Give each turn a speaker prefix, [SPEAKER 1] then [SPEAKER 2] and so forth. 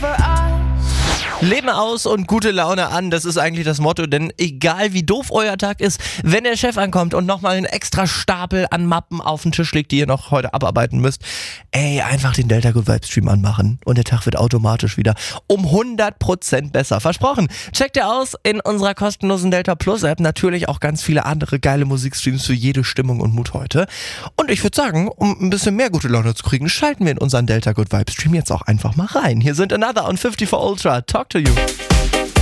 [SPEAKER 1] Leben aus und gute Laune an, das ist eigentlich das Motto, denn egal wie doof euer Tag ist, wenn der Chef ankommt und nochmal einen extra Stapel an Mappen auf den Tisch legt, die ihr noch heute abarbeiten müsst, einfach den Delta Good Vibes Stream anmachen und der Tag wird automatisch wieder um 100% besser. Versprochen. Checkt ihr aus in unserer kostenlosen Delta Plus App, natürlich auch ganz viele andere geile Musikstreams für jede Stimmung und Mut heute. Und ich würde sagen, um ein bisschen mehr gute Laune zu kriegen, schalten wir in unseren Delta Good Vibes Stream jetzt auch einfach mal rein. Hier sind Another und 54 Ultra. Talk to you.